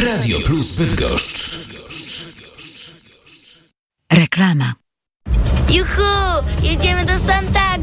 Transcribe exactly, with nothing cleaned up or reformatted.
Radio Plus Bydgoszcz. Reklama. Juhu! Jedziemy do Santa